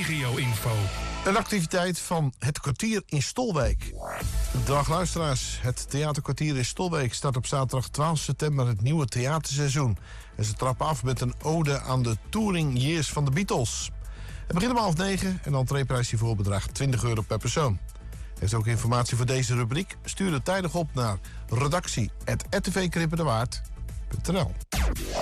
regio-info. Een activiteit van het kwartier in Stolwijk. Dag luisteraars, het theaterkwartier in Stolwijk start op zaterdag 12 september het nieuwe theaterseizoen. En ze trappen af met een ode aan de touring years van de Beatles. Het begint om 8:30 en de entreeprijs hiervoor bedraagt €20 per persoon. Heeft ook informatie voor deze rubriek? Stuur het tijdig op naar redactie@rtvkrippendewaard.nl.